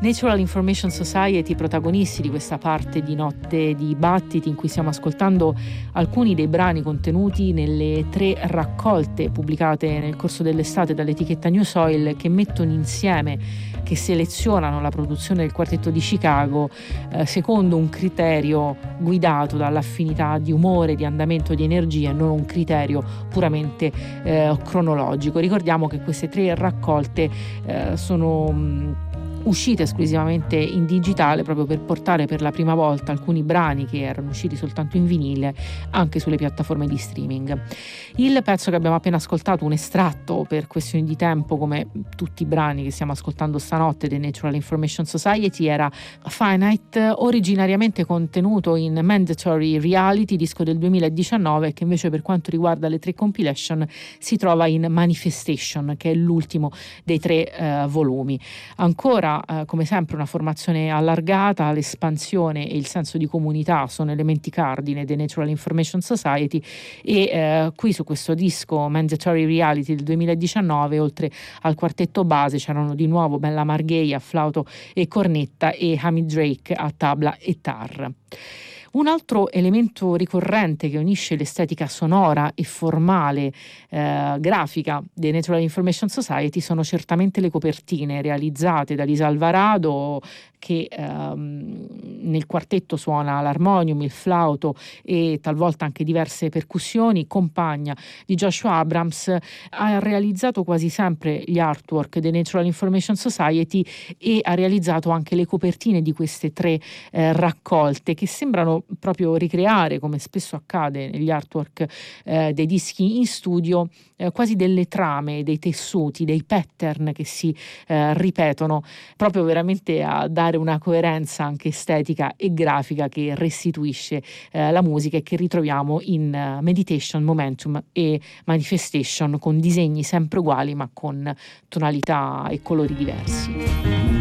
Natural Information Society, protagonisti di questa parte di Notte di Battiti in cui stiamo ascoltando alcuni dei brani contenuti nelle 3 raccolte pubblicate nel corso dell'estate dall'etichetta New Soil, che mettono insieme, che selezionano la produzione del quartetto di Chicago secondo un criterio guidato dall'affinità di umore, di andamento, di energia, e non un criterio puramente cronologico. Ricordiamo che queste 3 raccolte sono uscite esclusivamente in digitale, proprio per portare per la prima volta alcuni brani che erano usciti soltanto in vinile anche sulle piattaforme di streaming. Il pezzo che abbiamo appena ascoltato, un estratto per questioni di tempo, come tutti i brani che stiamo ascoltando stanotte dei Natural Information Society, era Finite, originariamente contenuto in Mandatory Reality, disco del 2019, che invece per quanto riguarda le 3 compilation si trova in Manifestation, che è l'ultimo dei 3 volumi. Ancora come sempre una formazione allargata, l'espansione e il senso di comunità sono elementi cardine dei Natural Information Society, e qui su questo disco Mandatory Reality del 2019, oltre al quartetto base, c'erano di nuovo Bella Marghei a flauto e cornetta e Hamid Drake a tabla e tar. Un altro elemento ricorrente che unisce l'estetica sonora e formale grafica dei Natural Information Society sono certamente le copertine realizzate da Lisa Alvarado, che nel quartetto suona l'armonium, il flauto e talvolta anche diverse percussioni, compagna di Joshua Abrams. Ha realizzato quasi sempre gli artwork dei Natural Information Society e ha realizzato anche le copertine di queste 3 raccolte, che sembrano proprio ricreare, come spesso accade negli artwork dei dischi in studio, quasi delle trame, dei tessuti, dei pattern che si ripetono, proprio veramente a dare una coerenza anche estetica e grafica che restituisce la musica, e che ritroviamo in Meditation, Momentum e Manifestation, con disegni sempre uguali ma con tonalità e colori diversi.